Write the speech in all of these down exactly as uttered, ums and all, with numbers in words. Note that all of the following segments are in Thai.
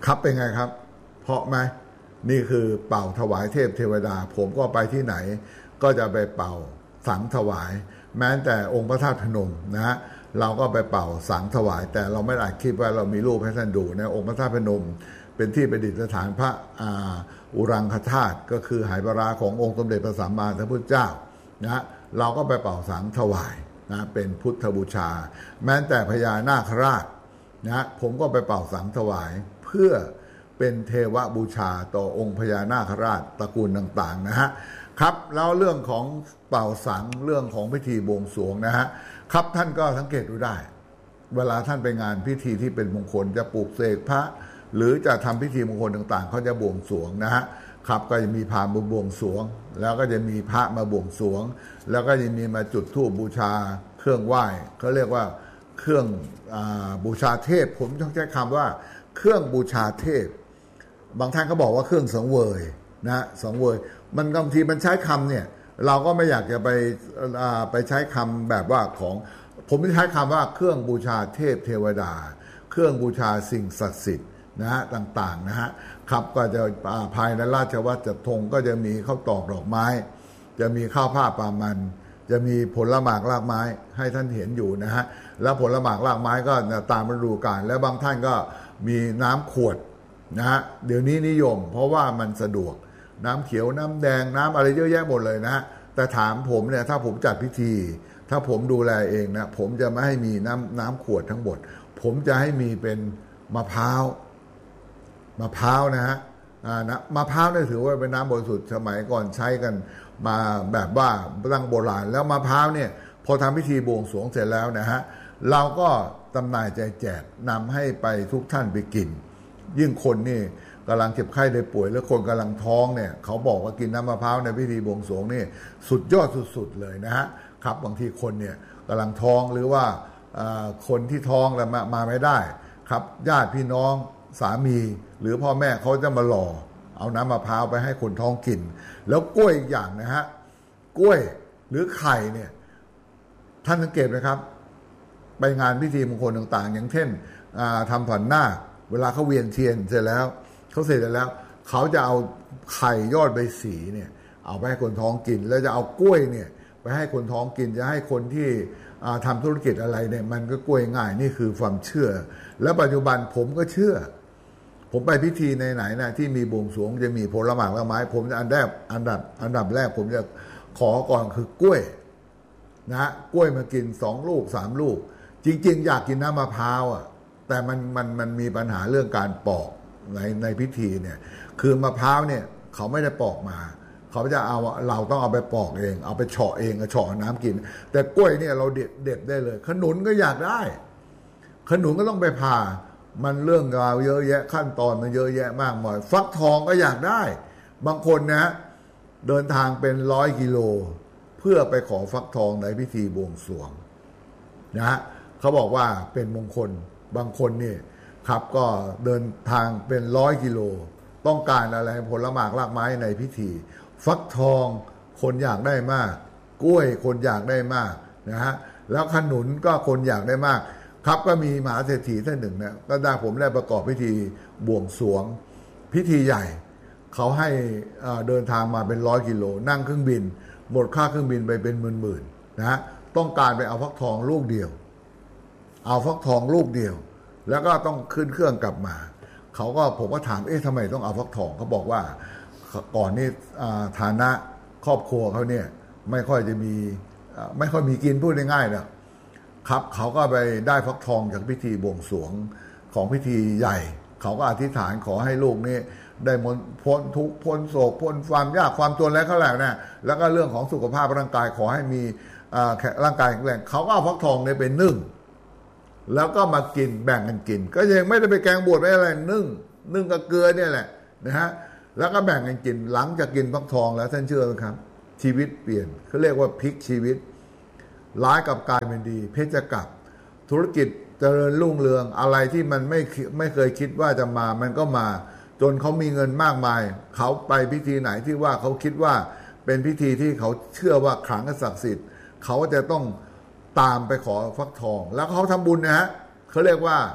ครับเป็นไงครับเพราะไหมนี่คือเป่าถวายเทพเทวดาผมก็ไปที่ไหนก็จะไปเป่าสังถวายแม้แต่องค์พระธาตุพนมนะฮะเราก็ไปเป่าสังถวายแต่เราไม่อาจคิดว่าเรามีรูปให้ท่านดูนะองค์พระธาตุพนมเป็นที่ประดิษฐานพระอุรังคธาตุก็คือหายปราขององค์สมเด็จพระสัมมาสัมพุทธเจ้านะเราก็ไปเป่าสังถวายนะเป็นพุทธบูชาแม้แต่พญานาคราชนะผมก็ไปเป่าสังถวายเพื่อเป็นเทวบูชาต่อองค์พญานาคราชตระกูลต่างๆนะฮะครับแล้วเรื่องของเป่าสังเรื่องของพิธีบวงสรวงนะฮะครับท่านก็สังเกตดูได้เวลาท่านไปงานพิธีที่เป็นมงคลจะปลูกเสกพระหรือจะทำพิธีมงคลต่างๆเขาจะบวงสรวงนะฮะครับก็จะมีพราหมณ์มาบวงสรวงแล้วก็จะมีพระมาบวงสรวงแล้วก็จะมีมาจุดธูปบูชาเครื่องไหว้เขาเรียกว่าเครื่องบูชาเทพผมต้องใช้คำว่าเครื่องบูชาเทพบางท่านก็บอกว่าเครื่องสังเวยนะสังเวยมันบางทีมันใช้คำเนี่ยเราก็ไม่อยากจะไปไปใช้คำแบบว่าของผมไม่ใช้คำว่าเครื่องบูชาเทพเทวดาเครื่องบูชาสิ่งศักดิ์สิทธิ์นะฮะต่างๆนะฮะครับก็จะภายในราชวัตรจัดธงก็จะมีข้าวตอกดอกไม้จะมีข้าวผ้าปามันจะมีผลหมากรากไม้ให้ท่านเห็นอยู่นะฮะแล้วผลหมากรากไม้ก็ตามฤดูกาลแล้วบางท่านก็มีน้ำขวดนะฮะเดี๋ยวนี้นิยมเพราะว่ามันสะดวกน้ำเขียวน้ำแดงน้ำอะไรเยอะแยะหมดเลยนะฮะแต่ถามผมเนี่ยถ้าผมจัดพิธีถ้าผมดูแลเองนะผมจะไม่ให้มีน้ำน้ำขวดทั้งหมดผมจะให้มีเป็นมะพร้าวมะพร้าวนะฮะอ่านะมะพร้าวเนี่ยถือว่าเป็นน้ำบริสุทธิ์สมัยก่อนใช้กันมาแบบว่าตั้งโบราณแล้วมะพร้าวเนี่ยพอทำพิธีบวงสรวงเสร็จแล้วนะฮะเราก็จำหน่ายแจกนำให้ไปทุกท่านไปกินยิ่งคนนี่กำลังเจ็บไข้ได้ป่วยแล้วคนกำลังท้องเนี่ยเขาบอกว่ากินน้ำมะพร้าวในพิธีบวงสรวงนี่สุดยอดสุดๆเลยนะฮะครับบางทีคนเนี่ยกำลังท้องหรือว่าคนที่ท้องแล้วมามาไม่ได้ครับญาติพี่น้องสามีหรือพ่อแม่เขาจะมาหล่อเอาน้ำมะพร้าวไปให้คนท้องกินแล้วกล้วยอีกอย่างนะฮะกล้วยหรือไข่เนี่ยท่านสังเกตไหมครับไปงานพิธีมงคลต่างๆอย่างเช่นทำผันหน้าเวลาเขาเวียนเทียนเสร็จแล้วเขาเสร็จแล้วเขาจะเอาไข่ยอดใบสีเนี่ยเอาไปให้คนท้องกินแล้วจะเอากล้วยเนี่ยไปให้คนท้องกินจะให้คนที่ทำธุรกิจอะไรเนี่ยมันก็กล้วยง่ายนี่คือความเชื่อและปัจจุบันผมก็เชื่อผมไปพิธีไหนๆนะที่มีบวงสรวงจะมีผลหมากและไม้ผมจะอันแรกอันดับอันดับแรกผมจะขอก่อนคือกล้วยนะกล้วยมากินสองลูกสามลูกจริงๆอยากกินน้ำมะพร้าวอ่ะแต่มันมันมันมีปัญหาเรื่องการปอกในในพิธีเนี่ยคือมะพร้าวเนี่ยเขาไม่ได้ปอกมาเขาจะเอาเราต้องเอาไปปอกเองเอาไปเฉาะเองเฉาะน้ำกินแต่กล้วยเนี่ยเราเด็ดเด็ดได้เลยขนุนก็อยากได้ขนุนก็ต้องไปผ่ามันเรื่องราวเยอะแยะขั้นตอนมันเยอะแยะมากมายฟักทองก็อยากได้บางคนนะเดินทางเป็นร้อยกิโลเพื่อไปขอฟักทองในพิธีบวงสรวงนะฮะเขาบอกว่าเป็นมงคลบางคนนี่ครับก็เดินทางเป็นร้อยกิโลต้องการอะไรผลหมากรากไม้ในพิธีฟักทองคนอยากได้มากกล้วยคนอยากได้มากนะฮะแล้วขนุนก็คนอยากได้มากครับก็มีมหาเศรษฐีท่านหนึ่งนะก็ได้ผมได้ประกอบพิธีบวงสรวงพิธีใหญ่เขาให้เดินทางมาเป็นร้อยกิโลนั่งเครื่องบินหมดค่าเครื่องบินไปเป็นหมื่นๆนะฮะต้องการไปเอาฟักทองลูกเดียวเอาฟักทองลูกเดียวแล้วก็ต้องขึ้นเครื่องกลับมาเขาก็ผมก็ถามเอ๊ะทำไมต้องเอาฟักทองเขาบอกว่าก่อนนี้ฐานะครอบครัวเขาเนี่ยไม่ค่อยจะมีไม่ค่อยมีกินพูดง่ายๆนะครับเขาก็ไปได้ฟักทองจากพิธีบวงสรวงของพิธีใหญ่เขาก็อธิษฐานขอให้ลูกนี่ได้พ้นทุกข์พ้นโศกพ้นความยากความจนแล้วเขาแหละนะแล้วก็เรื่องของสุขภาพร่างกายขอให้มีร่างกายแข็งแรงเขาก็เอาฟักทองเนี่ยไปนึ่งแล้วก็มากินแบ่งกันกินก็ยังไม่ได้ไปแกงบวชไม่อะไรนึ่งนึ่งกับเกลือเนี่ยแหละนะฮะแล้วก็แบ่งกันกินหลังจากกินฟักทองแล้วท่านเชื่อไหมครับชีวิตเปลี่ยนเขาเรียกว่าพลิกชีวิตร้ายกับกลายเป็นดีเพชรกลับธุรกิจเจริญรุ่งเรืองอะไรที่มันไม่ไม่เคยคิดว่าจะมามันก็มาจนเขามีเงินมากมายเขาไปพิธีไหนที่ว่าเขาคิดว่าเป็นพิธีที่เขาเชื่อว่าขลังศักดิ์สิทธิ์เขาจะต้องตามไปขอฟักทองแล้วเขาทำบุญนะฮะเขาเรียกว่า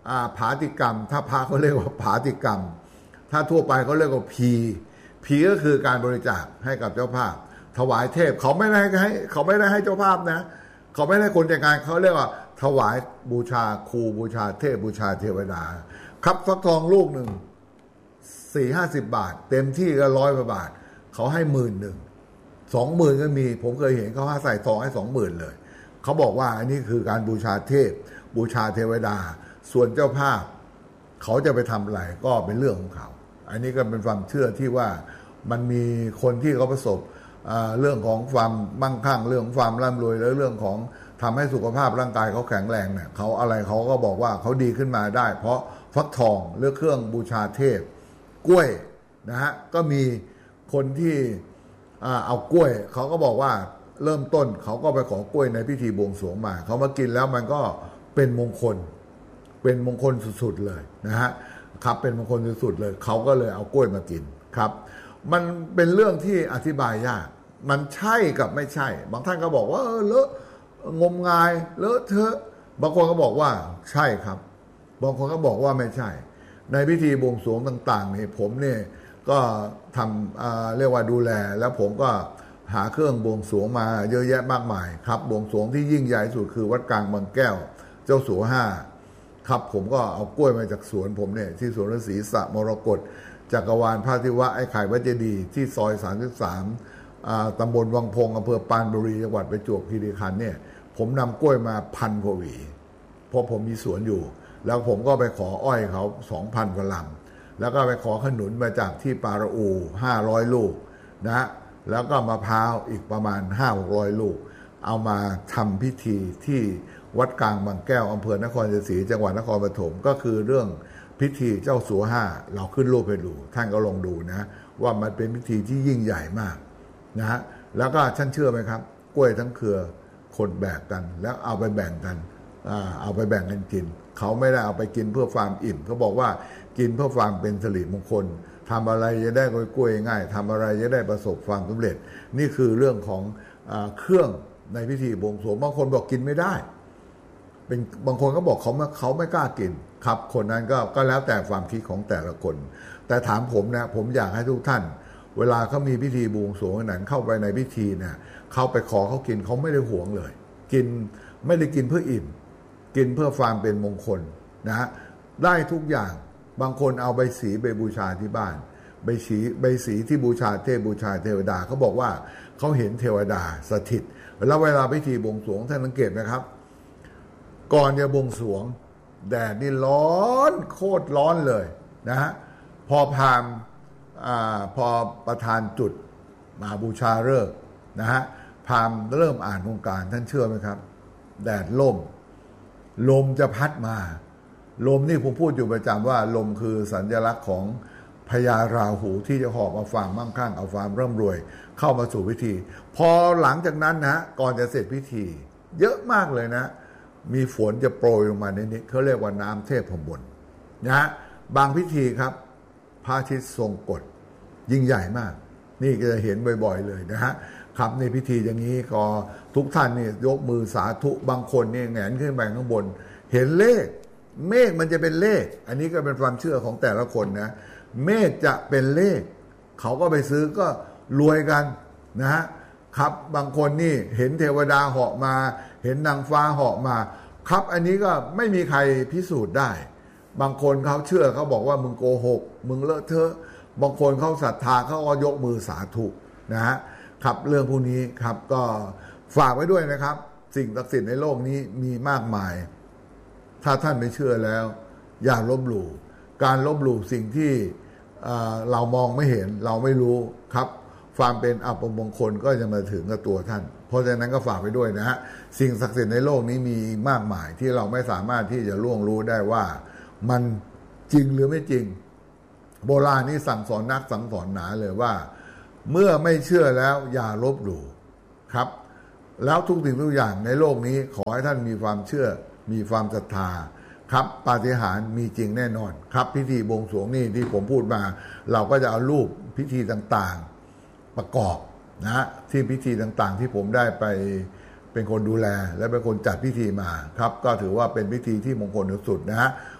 ผาติกรรมถ้าพระเขาเรียกว่าผาติกรรมถ้าทั่วไปเขาเรียกว่าพีพีก็คือการบริจาคให้กับเจ้าภาพถวายเทพเขาไม่ได้ให้เขาไม่ได้ให้เจ้าภาพนะเขาไม่ได้คนจัดการเขาเรียกว่าถวายบูชาครูบูชาเทพบูชาเทวดาครับฟักทองลูกหนึ่งสี่ห้าสิบบาทเต็มที่ก็ร้อยกว่าบาทเขาให้หมื่นหนึ่งสองหมื่นก็มีผมเคยเห็นเขาให้ใส่ทองให้สองหมื่นเลยเขาบอกว่าอันนี้คือการบูชาเทพบูชาเทวดาส่วนเจ้าภาพเขาจะไปทำอะไรก็เป็นเรื่องของเขาอันนี้ก็เป็นความเชื่อที่ว่ามันมีคนที่เขาประสบเรื่องของความมั่งคั่งเรื่องของความร่ำรวยและเรื่องของทำให้สุขภาพร่างกายเขาแข็งแรงเนี่ยเขาอะไรเขาก็บอกว่าเขาดีขึ้นมาได้เพราะฟักทองหรือเครื่องบูชาเทพกล้วยนะฮะก็มีคนที่เอากล้วยเขาก็บอกว่าเริ่มต้นเขาก็ไปขอกล้วยในพิธีบวงสรวงมาเขามากินแล้วมันก็เป็นมงคลเป็นมงคลสุดๆเลยนะฮะครับเป็นมงคลสุดๆเลยเขาก็เลยเอากล้วยมากินครับมันเป็นเรื่องที่อธิบายยากมันใช่กับไม่ใช่บางท่านก็บอกว่าเออเลอะงมงายเลอะเทอะบางคนก็บอกว่าใช่ครับบางคนก็บอกว่าไม่ใช่ในพิธีบวงสรวงต่างๆนี่ผมเนี่ยก็ทำเอ่อเรียกว่าดูแลแล้วผมก็หาเครื่องบวงสรวงมาเยอะแยะมากมายครับบวงสรวงที่ยิ่งใหญ่สุดคือวัดกลางบางแก้วเจ้าสัวห้าครับผมก็เอากล้วยมาจากสวนผมเนี่ยที่สวนฤาษีสระมรกตจักรวาลพระศิวะไอ้ไข่วัดเจดีย์ที่ซอยสามสิบสามตำบลวังพงอำเภอปรานบุรีจังหวัดประจวบคีรีขันธ์เนี่ยผมนำกล้วยมาพันกว่าหวีเพราะผมมีสวนอยู่แล้วผมก็ไปขออ้อยเขาสองพันกว่าลำแล้วก็ไปขอขนุนมาจากที่ปาราอูห้าร้อยลูกนะแล้วก็มะพร้าวอีกประมาณห้าหกร้อยลูกเอามาทำพิธีที่วัดกลางบางแก้วอำเภอนครชัยศรีจังหวัดนครปฐมก็คือเรื่องพิธีเจ้าสัวห้าเราขึ้นรูปให้ดูท่านก็ลองดูนะว่ามันเป็นพิธีที่ยิ่งใหญ่มากนะฮะแล้วก็ท่านเชื่อไหมครับกล้วยทั้งเครือคนแบกกันแล้วเอาไปแบ่งกันเอาไปแบ่งกันกินเขาไม่ได้เอาไปกินเพื่อความอิ่มเขาบอกว่ากินเพื่อความเป็นสิริมงคลทำอะไรจะได้กล้วยง่ายทำอะไรจะได้ประสบความสำเร็จนี่คือเรื่องของเครื่องในพิธีบวงสรวงบางคนบอกกินไม่ได้เป็นบางคนก็บอกเขาเขาไม่กล้ากินครับคนนั้นก็ก็แล้วแต่ความคิดของแต่ละคนแต่ถามผมนะผมอยากให้ทุกท่านเวลาเขามีพิธีบวงสรวงนั้นเข้าไปในพิธีเนี่ยเขาไปขอเขากินเขาไม่ได้หวงเลยกินไม่ได้กินเพื่ออิ่มกินเพื่อความเป็นมงคลนะฮะได้ทุกอย่างบางคนเอาใบสีไปบูชาที่บ้านใบสีใบสีที่บูชาเทพบูชาเทวดาเขาบอกว่าเขาเห็นเทวดาสถิตแล้วเวลาพิธีบวงสรวงท่านสังเกตไหมครับก่อนจะบวงสรวงแดดนี่ร้อนโคตรร้อนเลยนะฮะพอพามอ่าพอประธานจุดมาบูชาฤกษ์นะฮะพามเริ่มอ่านองค์การท่านเชื่อไหมครับแดดล่มลมจะพัดมาลมนี่ผมพูดอยู่ประจำว่าลมคือสัญลักษณ์ของพญาราหูที่จะหอบเอาความมั่งคั่งเอาความร่ำรวยเข้ามาสู่พิธีพอหลังจากนั้นนะก่อนจะเสร็จพิธีเยอะมากเลยนะมีฝนจะโปรยลงมาในนี้เขาเรียกว่าน้ำเทพพบลนะฮะบางพิธีครับพระอาทิตย์ทรงกฎยิ่งใหญ่มากนี่ก็จะเห็นบ่อยๆเลยนะฮะครับในพิธีอย่างนี้ก็ทุกท่านนี่ยกมือสาธุบางคนนี่แงนขึ้นไปข้างบนเห็นเลขเมฆมันจะเป็นเลขอันนี้ก็เป็นความเชื่อของแต่ละคนนะเมฆจะเป็นเลขเขาก็ไปซื้อก็รวยกันนะฮะครับบางคนนี่เห็นเทวดาเหาะมาเห็นนางฟ้าเหาะมาครับอันนี้ก็ไม่มีใครพิสูจน์ได้บางคนเขาเชื่อเขาบอกว่ามึงโกหกมึงเลอะเทอะบางคนเขาศรัทธาเขาก็ยกมือสาธุนะฮะครับเรื่องพวกนี้ครับก็ฝากไว้ด้วยนะครับสิ่งศักดิ์สิทธิ์ในโลกนี้มีมากมายถ้าท่านไม่เชื่อแล้วอย่าลบหลู่การลบหลู่สิ่งที่เรามองไม่เห็นเราไม่รู้ครับความเป็นอัปมงคลก็จะมาถึงกับตัวท่านเพราะฉะนั้นก็ฝากไปด้วยนะฮะสิ่งศักดิ์สิทธิ์ในโลกนี้มีมากมายที่เราไม่สามารถที่จะล่วงรู้ได้ว่ามันจริงหรือไม่จริงโบราณนี่สั่งสอนนักสั่งสอนหนาเลยว่าเมื่อไม่เชื่อแล้วอย่าลบหลู่ครับแล้วทุกสิ่งทุกอย่างในโลกนี้ขอให้ท่านมีความเชื่อมีความศรัทธาครับปาฏิหาริย์มีจริงแน่นอนครับพิธีบวงสรวงนี่ที่ผมพูดมาเราก็จะเอารูปพิธีต่างๆประกอบนะที่พิธีต่างๆที่ผมได้ไปเป็นคนดูแลและเป็นคนจัดพิธีมาครับก็ถือว่าเป็นพิธีที่มงคลที่สุดนะฮะ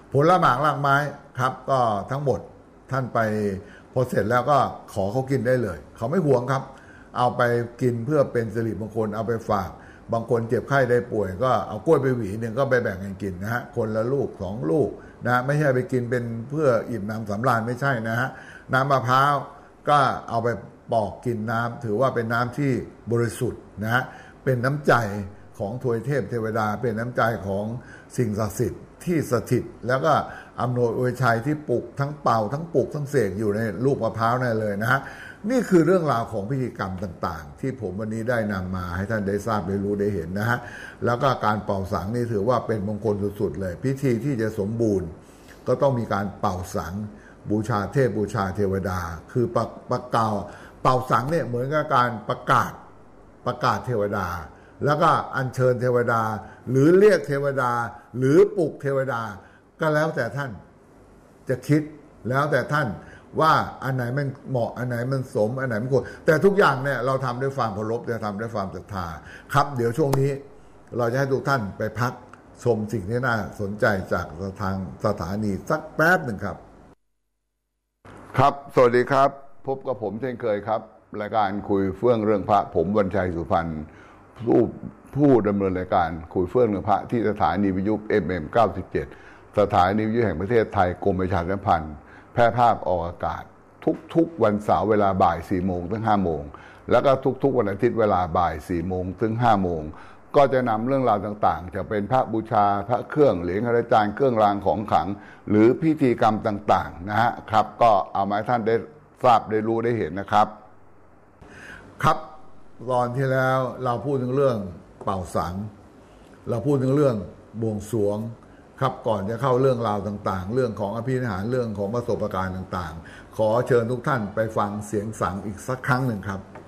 ผลหมากรากไม้ครับก็ทั้งหมดท่านไปพอเสร็จแล้วก็ขอเขากินได้เลยเขาไม่หวงครับเอาไปกินเพื่อเป็นสิริมงคลเอาไปฝากบางคนเจ็บไข้ได้ป่วยก็เอากล้วยไปหวีหนึ่งก็ไปแบ่งกันกินนะฮะคนละลูกสองลูกนะไม่ใช่ไปกินเป็นเพื่ออิ่มน้ำสำราญไม่ใช่นะฮะน้ำมะพร้าวก็เอาไปปอกกินน้ำถือว่าเป็นน้ำที่บริสุทธิ์นะฮะเป็นน้ำใจของทวยเทพเทวดาเป็นน้ำใจของสิ่งศักดิ์สิทธิ์ที่สถิตแล้วก็อำนวยอวยชัยที่ปลุกทั้งเป่าทั้งปลุกทั้งเสกอยู่ในลูกมะพร้าวนั่นเลยนะฮะนี่คือเรื่องราวของพิธีกรรมต่างๆที่ผมวันนี้ได้นำมาให้ท่านได้ทราบได้รู้ได้เห็นนะฮะแล้วก็การเป่าสังนี่ถือว่าเป็นมงคลสุดๆเลยพิธีที่จะสมบูรณ์ก็ต้องมีการเป่าสังบูชาเทพบูชาเทวดาคือประประกาศเป่าสังเนี่ยเหมือนกับการประกาศประกาศเทวดาแล้วก็อัญเชิญเทวดาหรือเรียกเทวดาหรือปลุกเทวดาก็แล้วแต่ท่านจะคิดแล้วแต่ท่านว่าอันไหนมันเหมาะอันไหนมันสมอันไหนมันควรแต่ทุกอย่างเนี่ยเราทำด้วยความเคารพจะทำด้วยความศรัทธาครับเดี๋ยวช่วงนี้เราจะให้ทุกท่านไปพักชมสิ่งที่น่าสนใจจากทางสถานีสักแป๊บหนึ่งครับครับสวัสดีครับพบกับผมเช่นเคยครับรายการคุยเฟื่องเรื่องพระผมวรรณชัยสุพรรณผู้ผู้ดำเนินรายการคุยเฟื่องเรื่องพระที่สถานีวิทยุ เอ็ม เอ็ม เก้าสิบเจ็ด สถานีวิทยุแห่งประเทศไทยกรมประชาสัมพันธ์แพร่ภาพออกอากาศทุกๆวันเสาร์เวลาบ่ายสี่โมงถึงห้าโมงแล้วก็ทุกๆวันอาทิตย์เวลาบ่ายสี่โมงถึงห้าโมงก็จะนำเรื่องราวต่างๆจะเป็นพระบูชาพระเครื่องเหรียญอาจารย์เครื่องรางของขลังหรือพิธีกรรมต่างๆนะฮะครับก็เอามาให้ท่านได้ทราบได้รู้ได้เห็นนะครับครับตอนที่แล้วเราพูดถึงเรื่องเป่าสังเราพูดถึงเรื่องบวงสรวงครับก่อนจะเข้าเรื่องราวต่างๆเรื่องของอภินิหารเรื่องของประสบการณ์ต่างๆขอเชิญทุกท่านไปฟังเสียงสังอีกสักครั้งหนึ่งครับ